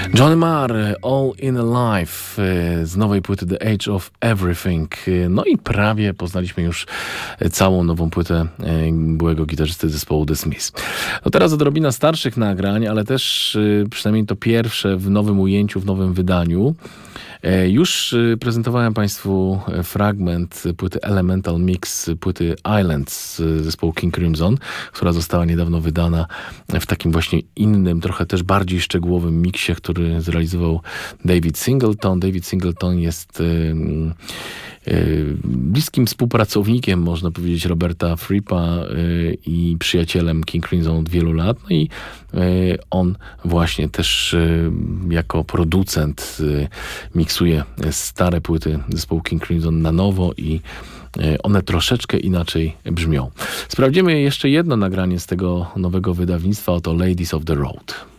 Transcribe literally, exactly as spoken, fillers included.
Johnny Marr, All in a Life z nowej płyty The Age of Everything. No i prawie poznaliśmy już całą nową płytę byłego gitarzysty zespołu The Smiths. No teraz odrobina starszych nagrań, ale też przynajmniej to pierwsze w nowym ujęciu, w nowym wydaniu. Już prezentowałem Państwu fragment płyty Elemental Mix, płyty Islands zespołu King Crimson, która została niedawno wydana w takim właśnie innym, trochę też bardziej szczegółowym miksie, który zrealizował David Singleton. David Singleton jest bliskim współpracownikiem, można powiedzieć, Roberta Frippa i przyjacielem King Crimson od wielu lat. No i on właśnie też jako producent miksuje stare płyty zespołu King Crimson na nowo i one troszeczkę inaczej brzmią. Sprawdzimy jeszcze jedno nagranie z tego nowego wydawnictwa, oto Ladies of the Road.